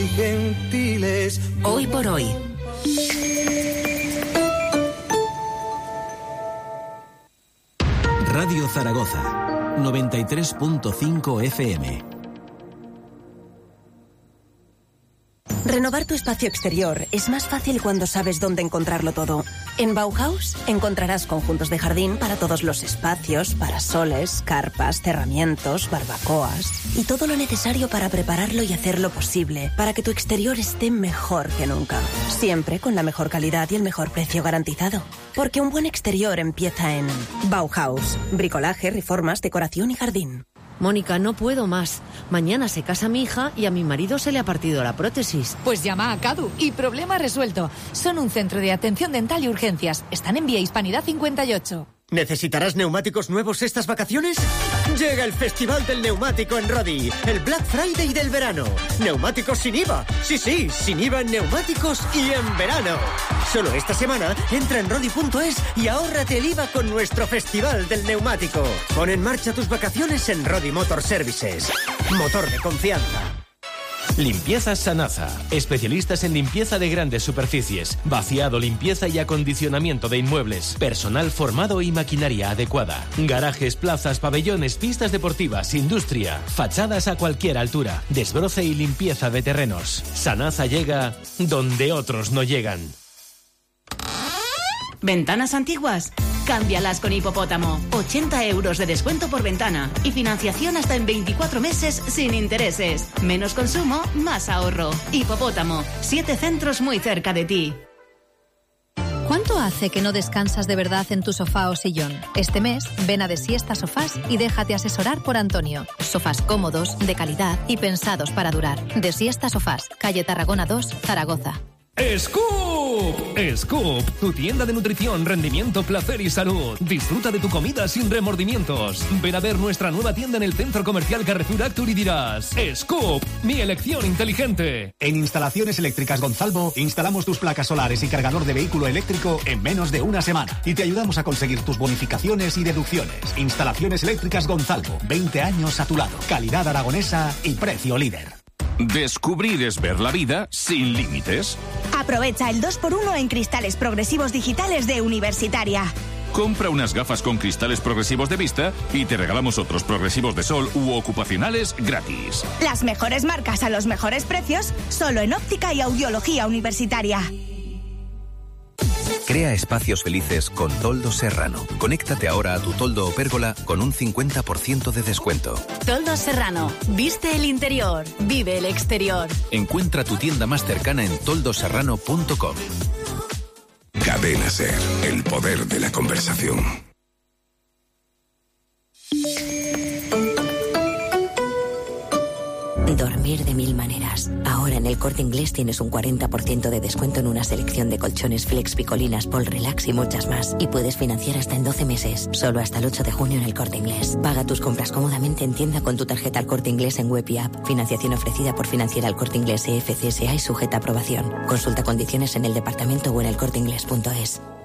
Gentiles. Hoy por hoy. Radio Zaragoza, 93.5 FM. Renovar tu espacio exterior es más fácil cuando sabes dónde encontrarlo todo. En Bauhaus encontrarás conjuntos de jardín para todos los espacios, parasoles, carpas, cerramientos, barbacoas y todo lo necesario para prepararlo y hacerlo posible, para que tu exterior esté mejor que nunca. Siempre con la mejor calidad y el mejor precio garantizado. Porque un buen exterior empieza en Bauhaus. Bricolaje, reformas, decoración y jardín. Mónica, no puedo más. Mañana se casa mi hija y a mi marido se le ha partido la prótesis. Pues llama a Cadu y problema resuelto. Son un centro de atención dental y urgencias. Están en Vía Hispanidad 58. ¿Necesitarás neumáticos nuevos estas vacaciones? Llega el Festival del Neumático en Rodi, el Black Friday del verano. Neumáticos sin IVA. Sí, sin IVA en neumáticos y en verano. Solo esta semana entra en rodi.es y ahórrate el IVA con nuestro Festival del Neumático. Pon en marcha tus vacaciones en Rodi Motor Services. Motor de confianza. Limpiezas Sanasa, especialistas en limpieza de grandes superficies, vaciado, limpieza y acondicionamiento de inmuebles, personal formado y maquinaria adecuada, garajes, plazas, pabellones, pistas deportivas, industria, fachadas a cualquier altura, desbroce y limpieza de terrenos. Sanasa llega donde otros no llegan. ¿Ventanas antiguas? Cámbialas con Hipopótamo. 80 euros de descuento por ventana y financiación hasta en 24 meses sin intereses. Menos consumo, más ahorro. Hipopótamo. 7 centros muy cerca de ti. ¿Cuánto hace que no descansas de verdad en tu sofá o sillón? Este mes, ven a Desiesta Sofás y déjate asesorar por Antonio. Sofás cómodos, de calidad y pensados para durar. Desiesta Sofás, calle Tarragona 2, Zaragoza. ¡Scoop! Scoop, tu tienda de nutrición, rendimiento, placer y salud. Disfruta de tu comida sin remordimientos. Ven a ver nuestra nueva tienda en el Centro Comercial Carrefour Actur y dirás: Scoop, mi elección inteligente. En Instalaciones Eléctricas Gonzalvo instalamos tus placas solares y cargador de vehículo eléctrico en menos de una semana y te ayudamos a conseguir tus bonificaciones y deducciones. Instalaciones Eléctricas Gonzalvo, 20 años a tu lado. Calidad aragonesa y precio líder. Descubrir es ver la vida sin límites. Aprovecha el 2x1 en cristales progresivos digitales de Universitaria. Compra unas gafas con cristales progresivos de vista y te regalamos otros progresivos de sol u ocupacionales gratis. Las mejores marcas a los mejores precios, solo en óptica y audiología Universitaria. Crea espacios felices con Toldo Serrano. Conéctate ahora a tu toldo o pérgola con un 50% de descuento. Toldo Serrano. Viste el interior. Vive el exterior. Encuentra tu tienda más cercana en toldoserrano.com. Cadena SER. El poder de la conversación. Dormir de mil maneras. Ahora en el Corte Inglés tienes un 40% de descuento en una selección de colchones Flex, Picolinas, Pol Relax y muchas más. Y puedes financiar hasta en 12 meses. Solo hasta el 8 de junio en el Corte Inglés. Paga tus compras cómodamente en tienda con tu tarjeta al Corte Inglés en web y app. Financiación ofrecida por Financiera al Corte Inglés EFCSA y sujeta a aprobación. Consulta condiciones en el departamento o en elcorteinglés.es.